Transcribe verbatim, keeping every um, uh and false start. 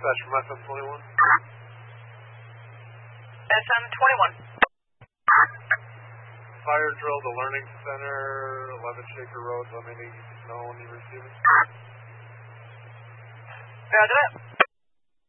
dispatch from S M twenty-one. S M twenty-one. Fire drill to Learning Center, eleven Shaker Road. Let me know when you receive it. Roger that.